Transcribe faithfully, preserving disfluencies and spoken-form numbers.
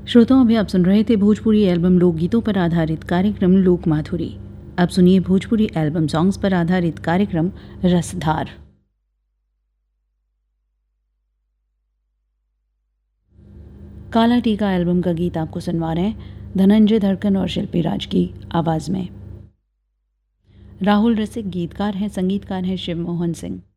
श्रोताओं, अभी आप सुन रहे थे भोजपुरी एल्बम लोकगीतों पर आधारित कार्यक्रम लोक माधुरी। अब सुनिए भोजपुरी एल्बम सॉन्ग्स पर आधारित कार्यक्रम रसधार। काला टीका एल्बम का गीत आपको सुनवा रहे हैं धनंजय धड़कन और शिल्पी राज की आवाज़ में। राहुल रसिक गीतकार हैं, संगीतकार हैं शिव मोहन सिंह।